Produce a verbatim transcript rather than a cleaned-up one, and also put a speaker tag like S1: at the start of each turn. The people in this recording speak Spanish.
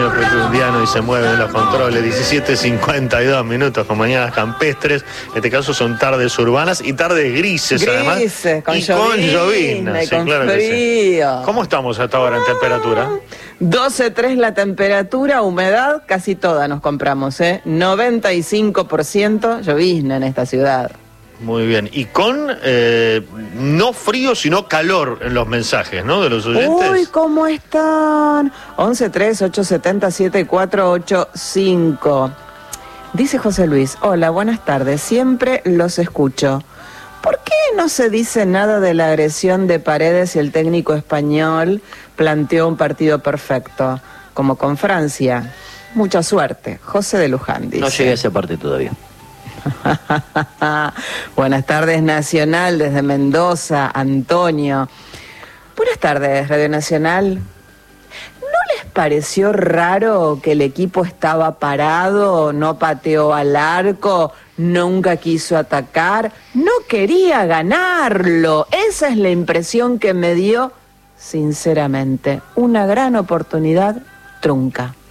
S1: señor Petrundiano y se mueven los controles. diecisiete cincuenta y dos minutos con mañanas campestres. En este caso son tardes urbanas y tardes grises,
S2: grises
S1: además.
S2: Con
S1: y
S2: llovizna,
S1: con llovizna.
S2: y
S1: Sí,
S2: con
S1: claro
S2: frío.
S1: que sí. ¿Cómo estamos hasta ahora en temperatura?
S2: doce punto tres la temperatura, humedad, casi toda nos compramos, ¿eh? noventa y cinco por ciento llovizna en esta ciudad.
S1: Muy bien. Y con eh, no frío, sino calor en los mensajes, ¿no? De los oyentes.
S2: Uy, ¿cómo están? once tres ocho siete cero siete cuatro ocho cinco. Dice José Luis, hola, buenas tardes, siempre los escucho. ¿Por qué no se dice nada de la agresión de Paredes y el técnico español planteó un partido perfecto, como con Francia? Mucha suerte. José de Luján dice.
S3: No llegué a esa parte todavía.
S2: Buenas tardes, Nacional, desde Mendoza, Antonio. Buenas tardes, Radio Nacional. ¿No les pareció raro que el equipo estaba parado, no pateó al arco, nunca quiso atacar, no quería ganarlo? Esa es la impresión que me dio, sinceramente. Una gran oportunidad trunca.